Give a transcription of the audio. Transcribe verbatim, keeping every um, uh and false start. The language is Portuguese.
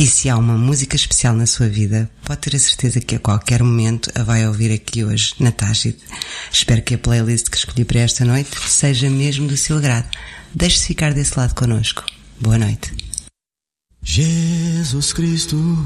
E se há uma música especial na sua vida, pode ter a certeza que a qualquer momento a vai ouvir aqui hoje, na Tágide. Espero que a playlist que escolhi para esta noite seja mesmo do seu agrado. Deixe-se ficar desse lado connosco. Boa noite. Jesus Cristo